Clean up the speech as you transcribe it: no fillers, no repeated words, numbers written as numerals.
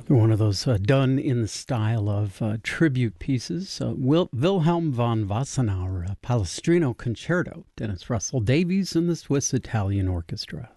One of those done in the style of tribute pieces. Wilhelm von Wassenaar, Palestrino Concerto, Dennis Russell Davies and the Swiss Italian Orchestra.